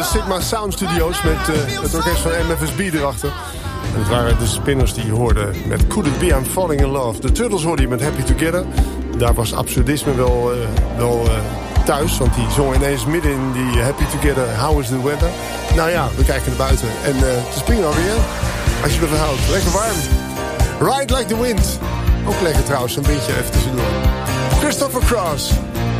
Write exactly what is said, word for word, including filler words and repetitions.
de Sigma Sound Studios met uh, het orkest van M F S B erachter. En het waren de Spinners die je hoorde met Could It Be I'm Falling in Love. De Turtles hoorde je met Happy Together. Daar was absurdisme wel, uh, wel uh, thuis, want die zong ineens midden in die Happy Together How is the Weather. Nou ja, we kijken naar buiten en uh, het springen alweer. Als je ervan houdt, lekker warm. Ride Like the Wind. Ook lekker trouwens, een beetje even tussendoor. Christopher Cross.